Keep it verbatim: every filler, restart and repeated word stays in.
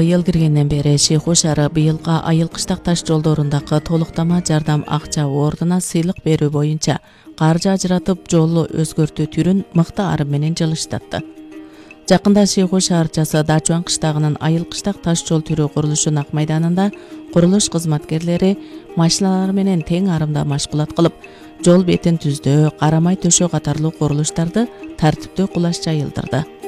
быйыл киргенден бери Шейху шаары быйылкы айыл кыштак таш жолдорундагы толуктама жардам акча ордуна сыйлык берүү боюнча каржы ажыратып жолу өзгөртүү түрүн мыкты арым менен жылыштатты. Жакында Шейху шаарчасы Дачуан кыштагынын айыл кыштак таш жол түрү курулушу Ак майданында курулуш кызматкерлери машиналар менен тең арымда машгулат кылып, жол бетин түздөө, карамай төшөө катарлуу курулуштарды тартиптүү кулаш жайылдырды.